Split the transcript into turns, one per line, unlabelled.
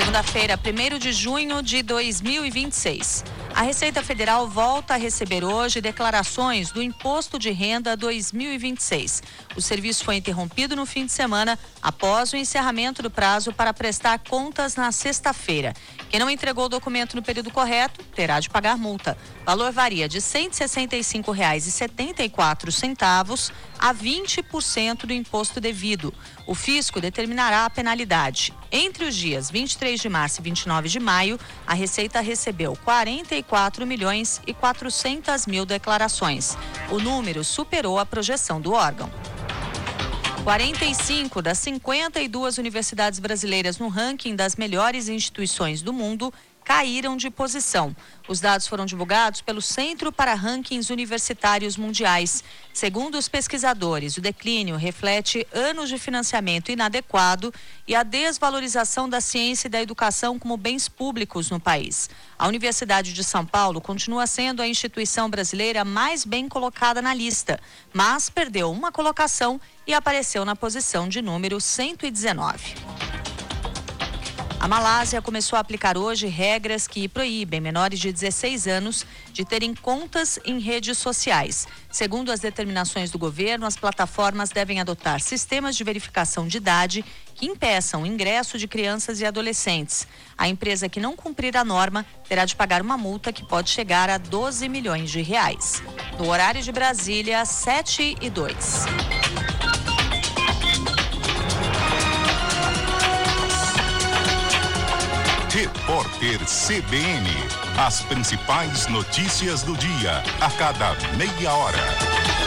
Segunda-feira, 1º de junho de 2026. A Receita Federal volta a receber hoje declarações do Imposto de Renda 2026. O serviço foi interrompido no fim de semana após o encerramento do prazo para prestar contas na sexta-feira. Quem não entregou o documento no período correto terá de pagar multa. O valor varia de R$ 165,74 a 20% do imposto devido. O fisco determinará a penalidade. Entre os dias 23 de março e 29 de maio, a Receita recebeu 44.400.000 declarações. O número superou a projeção do órgão. 45 das 52 universidades brasileiras no ranking das melhores instituições do mundo caíram de posição. Os dados foram divulgados pelo Centro para Rankings Universitários Mundiais. Segundo os pesquisadores, o declínio reflete anos de financiamento inadequado e a desvalorização da ciência e da educação como bens públicos no país. A Universidade de São Paulo continua sendo a instituição brasileira mais bem colocada na lista, mas perdeu uma colocação e apareceu na posição de número 119. A Malásia começou a aplicar hoje regras que proíbem menores de 16 anos de terem contas em redes sociais. Segundo as determinações do governo, as plataformas devem adotar sistemas de verificação de idade que impeçam o ingresso de crianças e adolescentes. A empresa que não cumprir a norma terá de pagar uma multa que pode chegar a 12 milhões de reais. No horário de Brasília, 7:02.
Repórter CBN. As principais notícias do dia, a cada meia hora.